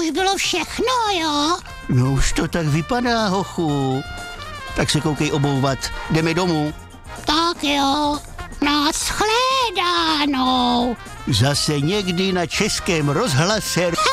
už bylo všechno, jo? No už to tak vypadá, hochu. Tak se koukej obouvat. Jdeme domů. Tak jo, nashledanou. Zase někdy na Českém rozhlase.